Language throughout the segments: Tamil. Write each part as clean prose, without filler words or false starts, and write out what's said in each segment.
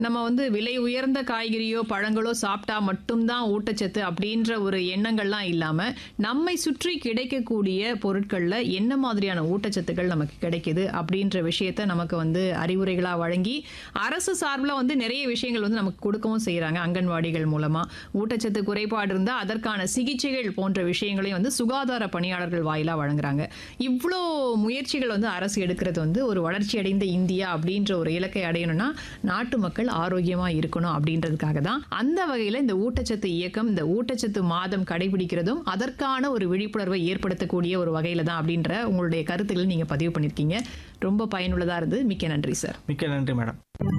நம்ம வந்து விலை உயர்ந்த காய்கறியோ பழங்களோ சாப்பிட்டா மட்டும்தான் ஊட்டச்சத்து அப்படின்ற ஒரு எண்ணங்கள்லாம் இல்லாம நம்மை சுற்றி கிடைக்கக்கூடிய பொருட்கள்ல என்ன மாதிரியான ஊட்டச்சத்துக்கள் நமக்கு கிடைக்குது அப்படின்ற விஷயத்த நமக்கு வந்து அறிவுரைகளா வழங்கி அரசு சார்பில் வந்து நிறைய விஷயங்கள் வந்து நமக்கு கொடுக்கவும் செய்யறாங்க. அங்கன்வாடிகள் மூலமா ஊட்டச்சத்து குறைபாடு இருந்தா அதற்கான சிகிச்சைகள் போன்ற விஷயங்களையும் வந்து சுகாதார பணியாளர்கள் வாயிலா வழங்குறாங்க. இவ்வளோ முயற்சிகள் வந்து அரசு எடுக்கிறது வந்து ஒரு வளர்ச்சி அடைந்த இந்தியா அப்படின்ற ஒரு இலக்கை அடையணும்னா நாட்டு மக்கள் ஆரோக்கியமா இருக்கணும் அப்படின்றதுக்காக தான் அந்த வகையில இந்த ஊட்டச்சத்து இயக்கம், இந்த ஊட்டச்சத்து மாதம் கடைபிடிக்கிறதும் அதற்கான ஒரு விழிப்புணர்வை ஏற்படுத்தக்கூடிய ஒரு வகையில தான் அப்படின்ற உங்களுடைய கருத்துக்களை நீங்க பதிவு பண்ணிருக்கீங்க. ரொம்ப பயனுள்ளதா இருந்து. மிக்க நன்றி சார். மிக்க நன்றி மேடம்.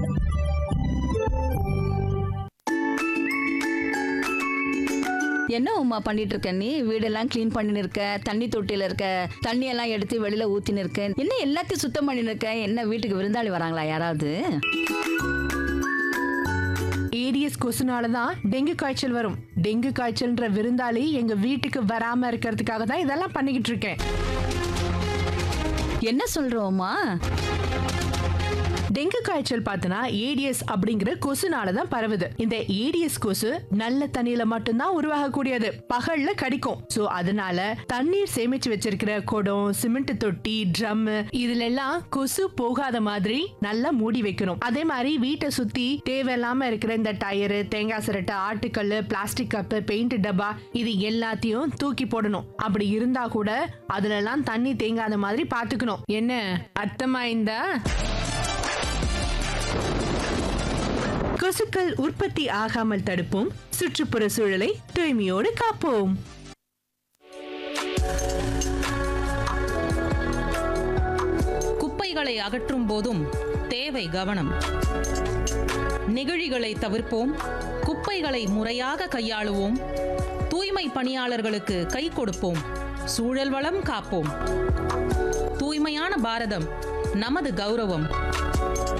என்ன உமா பண்ணிட்டு இருக்க? நீ வீடெல்லாம் கிளீன் பண்ணின்னு இருக்க, தண்ணி தொட்டியில இருக்க, தண்ணி எல்லாம் எடுத்து வெளியில ஊத்தின்னு இருக்க, என்ன எல்லாத்தையும் சுத்தம் பண்ணின்னு இருக்க? என்ன வீட்டுக்கு விருந்தாளி வராங்களா யாராவது? ஏடிஎஸ் கொசுனால தான் டெங்கு காய்ச்சல் வரும். டெங்கு காய்ச்சல்ன்ற விருந்தாளி எங்க வீட்டுக்கு வராம இருக்கிறதுக்காக தான் இதெல்லாம் பண்ணிக்கிட்டு இருக்கேன். என்ன சொல்றோமா? டெங்கு காய்ச்சல் பார்த்தனா ஏடிஎஸ் அப்படிங்கிற கொசுனால தான் பரவுது. இந்த ஏடிஎஸ் கொசு நல்ல தண்ணியில மட்டும்தான் உருவாகக்கூடியது, பகல்ல கடிக்கும். சோ அதனால தண்ணீர் சேமிச்சு வச்சிருக்கிற குடம், சிமெண்ட் தொட்டி, ட்ரம் இதுல எல்லாம் கொசு போகாத மாதிரி நல்லா மூடி வைக்கணும். அதே மாதிரி வீட்டை சுத்தி தேவையில்லாம இருக்கிற இந்த டயரு, தேங்காய் சிரட்டை, ஆட்டுக்கல்லு, பிளாஸ்டிக் கப்பு, பெயிண்ட் டப்பா இது எல்லாத்தையும் தூக்கி போடணும். அப்படி இருந்தா கூட அதுல எல்லாம் தண்ணி தேங்காத மாதிரி பாத்துக்கணும். என்ன அர்த்தமா? இந்த கொசுக்கள் உற்பத்தி ஆகாமல் தடுப்போம், சுற்றுப்புற சூழலை தூய்மையோடு காப்போம். குப்பைகளை அகற்றும் போதும் தேவை கவனம். நெகிழிகளை தவிர்ப்போம், குப்பைகளை முறையாக கையாளுவோம், தூய்மை பணியாளர்களுக்கு கை கொடுப்போம், சூழல் வளம் காப்போம். தூய்மையான பாரதம் நமது கௌரவம்.